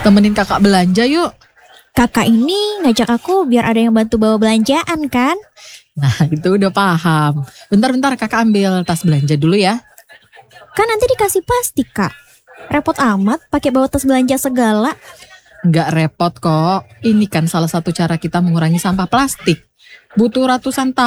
Temenin kakak belanja yuk. Kakak ini ngajak aku biar ada yang bantu bawa belanjaan kan? Nah itu udah paham. Bentar kakak ambil tas belanja dulu ya. Kan nanti dikasih plastik kak. Repot amat pakai bawa tas belanja segala. Nggak repot kok. Ini kan salah satu cara kita mengurangi sampah plastik. Butuh ratusan tahun